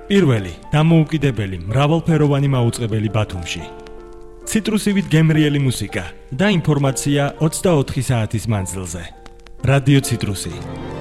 პირველი, დამოუკიდებელი, მრავალფეროვანი მაუწყებელი ბათუმში. ციტრუსივით გემრიელი მუსიკა და ინფორმაცია 24 საათის მანძილზე. რადიო ციტრუსი.